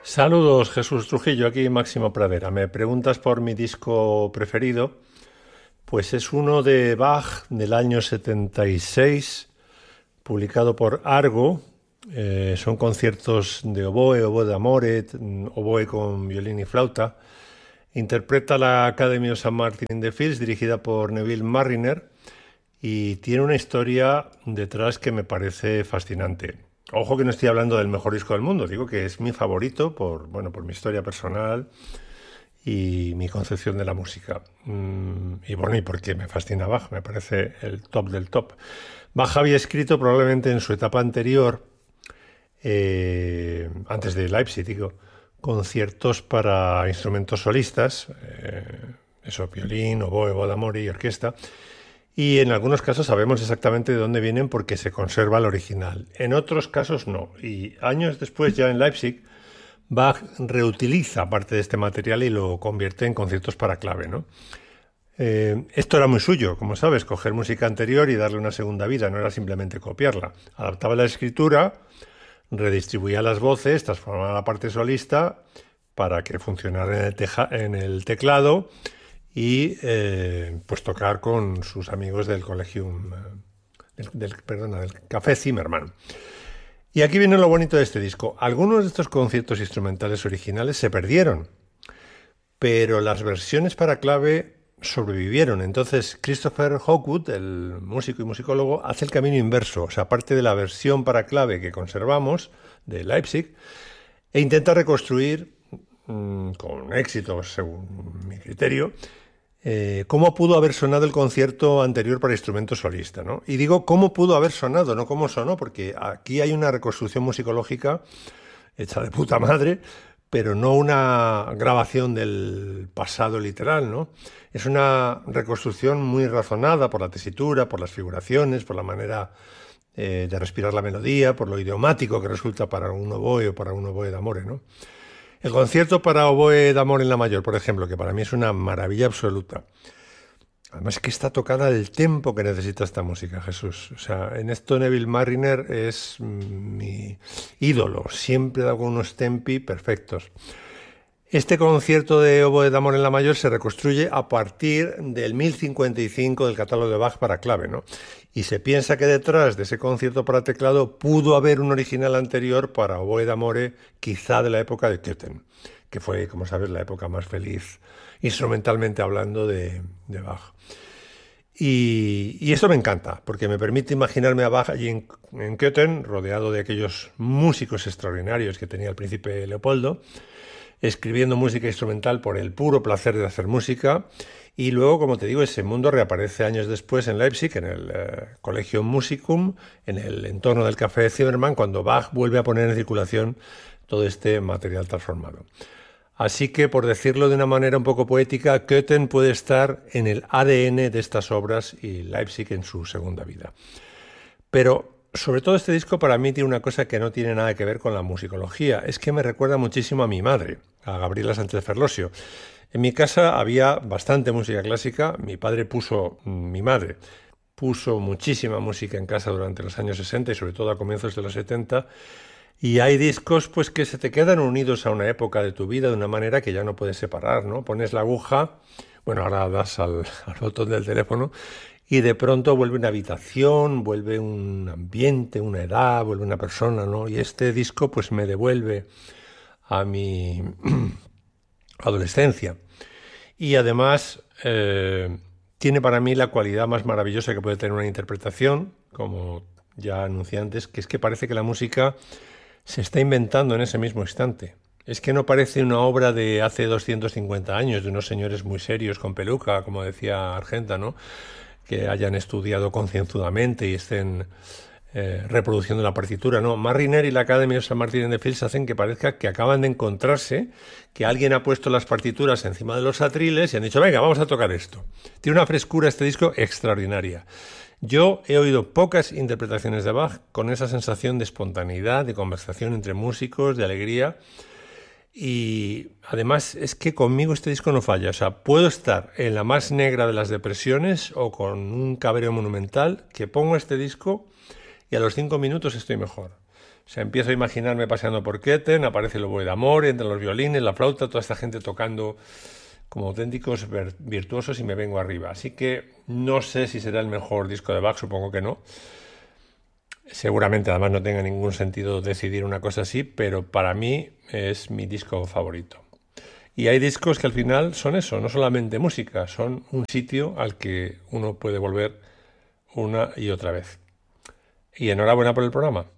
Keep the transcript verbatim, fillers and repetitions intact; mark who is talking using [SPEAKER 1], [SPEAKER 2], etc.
[SPEAKER 1] Saludos, Jesús Trujillo, aquí Máximo Pradera. Me preguntas por mi disco preferido. Pues es uno de Bach del año setenta y seis, publicado por Argo. Eh, son conciertos de oboe, oboe d'amore, oboe con violín y flauta. Interpreta la Academy of Saint Martin in the Fields, dirigida por Neville Marriner, y tiene una historia detrás que me parece fascinante. Ojo que no estoy hablando del mejor disco del mundo, digo que es mi favorito por, bueno, por mi historia personal y mi concepción de la música. Mm, y bueno, y porque me fascina Bach, me parece el top del top. Bach había escrito probablemente en su etapa anterior, eh, antes de Leipzig, digo, conciertos para instrumentos solistas, eh, eso, violín, oboe, oboe d'amore y orquesta. Y en algunos casos sabemos exactamente de dónde vienen porque se conserva el original. En otros casos no. Y años después, ya en Leipzig, Bach reutiliza parte de este material y lo convierte en conciertos para clave, ¿no? Eh, esto era muy suyo, como sabes, coger música anterior y darle una segunda vida, no era simplemente copiarla. Adaptaba la escritura, redistribuía las voces, transformaba la parte solista para que funcionara en el, teja, en el teclado y eh, pues tocar con sus amigos del Collegium, del, del, perdona, del Café Zimmermann. Y aquí viene lo bonito de este disco. Algunos de estos conciertos instrumentales originales se perdieron, pero las versiones para clave sobrevivieron. Entonces Christopher Hogwood, el músico y musicólogo, hace el camino inverso. O sea, aparte de la versión para clave que conservamos de Leipzig, e intenta reconstruir, mmm, con éxito según mi criterio, Eh, cómo pudo haber sonado el concierto anterior para instrumento solista, ¿no? Y digo cómo pudo haber sonado, no cómo sonó, porque aquí hay una reconstrucción musicológica hecha de puta madre, pero no una grabación del pasado literal, ¿no? Es una reconstrucción muy razonada por la tesitura, por las figuraciones, por la manera eh, de respirar la melodía, por lo idiomático que resulta para un oboe o para un oboe d'amore, ¿no? El concierto para oboe d'amore en la mayor, por ejemplo, que para mí es una maravilla absoluta. Además es que está tocada el tempo que necesita esta música, Jesús. O sea, en esto Neville Marriner es mi ídolo. Siempre da unos tempi perfectos. Este concierto de oboe d'amore en la mayor se reconstruye a partir del mil cincuenta y cinco del catálogo de Bach para clave, ¿no? Y se piensa que detrás de ese concierto para teclado pudo haber un original anterior para oboe d'amore, quizá de la época de Köthen, que fue, como sabes, la época más feliz, instrumentalmente hablando, de, de Bach. Y, y eso me encanta, porque me permite imaginarme a Bach allí en, en Köthen, rodeado de aquellos músicos extraordinarios que tenía el príncipe Leopoldo, escribiendo música instrumental por el puro placer de hacer música. Y luego, como te digo, ese mundo reaparece años después en Leipzig, en el eh, Collegium Musicum, en el entorno del Café Zimmermann, cuando Bach vuelve a poner en circulación todo este material transformado. Así que, por decirlo de una manera un poco poética, Köthen puede estar en el A D N de estas obras y Leipzig en su segunda vida. Pero sobre todo este disco para mí tiene una cosa que no tiene nada que ver con la musicología. Es que me recuerda muchísimo a mi madre, a Gabriela Sánchez Ferlosio. En mi casa había bastante música clásica. Mi padre puso, mi madre, puso muchísima música en casa durante los años sesenta y sobre todo a comienzos de los setenta. Y hay discos pues que se te quedan unidos a una época de tu vida de una manera que ya no puedes separar, ¿no? Pones la aguja, bueno, ahora das al, al botón del teléfono y de pronto vuelve una habitación, vuelve un ambiente, una edad, vuelve una persona, ¿no? Y este disco pues me devuelve a mi adolescencia. Y además eh, tiene para mí la cualidad más maravillosa que puede tener una interpretación, como ya anuncié antes, que es que parece que la música se está inventando en ese mismo instante. Es que no parece una obra de hace doscientos cincuenta años, de unos señores muy serios con peluca, como decía Argenta, ¿no? Que hayan estudiado concienzudamente y estén eh, reproduciendo la partitura, ¿no? Marriner y la Academy of Saint Martin in the Fields hacen que parezca que acaban de encontrarse, que alguien ha puesto las partituras encima de los atriles y han dicho, venga, vamos a tocar esto. Tiene una frescura este disco extraordinaria. Yo he oído pocas interpretaciones de Bach con esa sensación de espontaneidad, de conversación entre músicos, de alegría. Y además es que conmigo este disco no falla. O sea, puedo estar en la más negra de las depresiones o con un cabreo monumental, que pongo este disco y a los cinco minutos estoy mejor. O sea, empiezo a imaginarme paseando por Köthen, aparece el oboe de amor, entre los violines, la flauta, toda esta gente tocando como auténticos virtuosos y me vengo arriba. Así que no sé si será el mejor disco de Bach, supongo que no. Seguramente además no tenga ningún sentido decidir una cosa así, pero para mí es mi disco favorito. Y hay discos que al final son eso, no solamente música, son un sitio al que uno puede volver una y otra vez. Y enhorabuena por el programa.